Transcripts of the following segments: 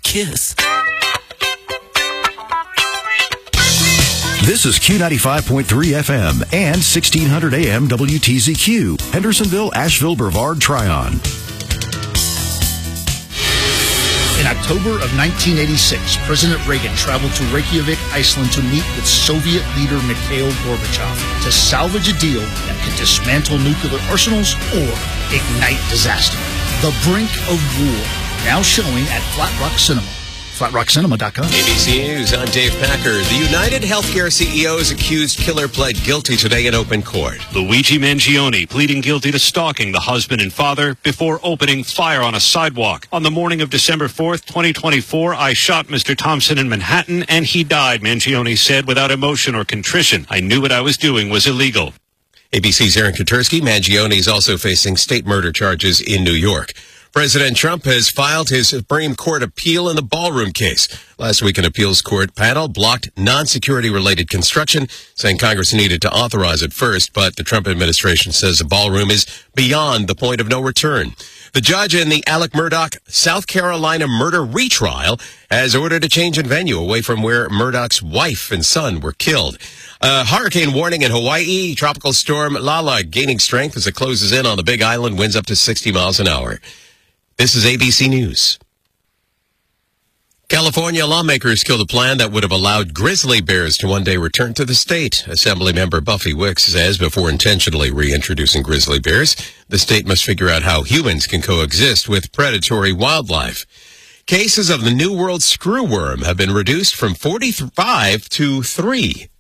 kiss. This is Q95.3 FM and 1600 AM WTZQ, Hendersonville, Asheville, Brevard, Tryon. In October of 1986, President Reagan traveled to Reykjavik, Iceland to meet with Soviet leader Mikhail Gorbachev to salvage a deal that could dismantle nuclear arsenals or ignite disaster. The Brink of War, now showing at Flat Rock Cinema. FlatRockCinema.com. ABC News, I'm Dave Packer. The United Healthcare CEO's accused killer pled guilty today in open court. Luigi Mangione pleading guilty to stalking the husband and father before opening fire on a sidewalk. On the morning of December 4th, 2024, I shot Mr. Thompson in Manhattan and he died, Mangione said without emotion or contrition. I knew what I was doing was illegal. ABC's Aaron Katersky. Mangione is also facing state murder charges in New York. President Trump has filed his Supreme Court appeal in the ballroom case. Last week, an appeals court panel blocked non-security related construction, saying Congress needed to authorize it first, but the Trump administration says the ballroom is beyond the point of no return. The judge in the Alec Murdaugh, South Carolina murder retrial has ordered a change in venue away from where Murdaugh's wife and son were killed. A hurricane warning in Hawaii. Tropical storm Lala gaining strength as it closes in on the Big Island. Winds up to 60 miles an hour. This is ABC News. California lawmakers killed a plan that would have allowed grizzly bears to one day return to the state. Assemblymember Buffy Wicks says before intentionally reintroducing grizzly bears, the state must figure out how humans can coexist with predatory wildlife. Cases of the New World screwworm have been reduced from 45 to 3.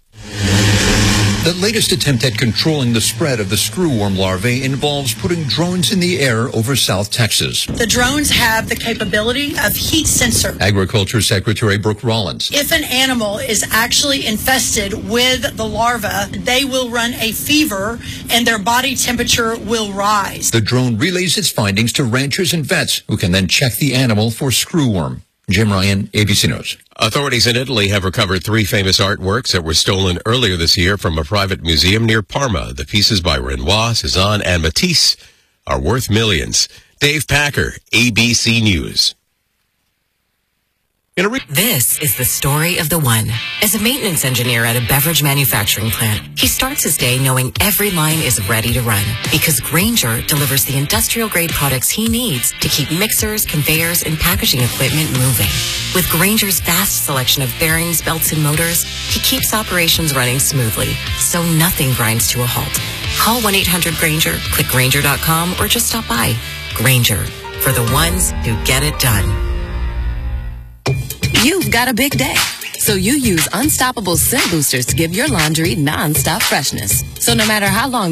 The latest attempt at controlling the spread of the screwworm larvae involves putting drones in the air over South Texas. The drones have the capability of heat sensor. Agriculture Secretary Brooke Rollins. If an animal is actually infested with the larva, they will run a fever and their body temperature will rise. The drone relays its findings to ranchers and vets who can then check the animal for screwworm. Jim Ryan, ABC News. Authorities in Italy have recovered 3 famous artworks that were stolen earlier this year from a private museum near Parma. The pieces by Renoir, Cezanne, and Matisse are worth millions. Dave Packer, ABC News. This is the story of the one. As a maintenance engineer at a beverage manufacturing plant, he starts his day knowing every line is ready to run because Grainger delivers the industrial-grade products he needs to keep mixers, conveyors, and packaging equipment moving. With Grainger's vast selection of bearings, belts, and motors, he keeps operations running smoothly, so nothing grinds to a halt. Call 1-800-GRAINGER, click Grainger.com, or just stop by. Grainger, for the ones who get it done. You've got a big day, so you use Unstoppable Scent Boosters to give your laundry non-stop freshness. So no matter how long